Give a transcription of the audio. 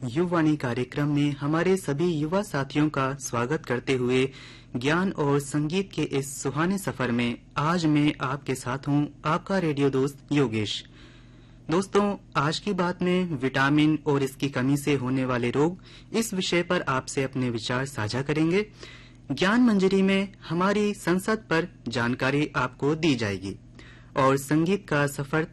युवानी कार्यक्रम में हमारे सभी युवा साथियों का स्वागत करते हुए ज्ञान और संगीत के इस सुहाने सफर में आज मैं आपके साथ हूं, आपका रेडियो दोस्त योगेश। दोस्तों, आज की बात में विटामिन और इसकी कमी से होने वाले रोग, इस विषय पर आपसे अपने विचार साझा करेंगे। ज्ञान मंजरी में हमारी संसद पर जानकारी आपको दी जाएगी और संगीत का सफर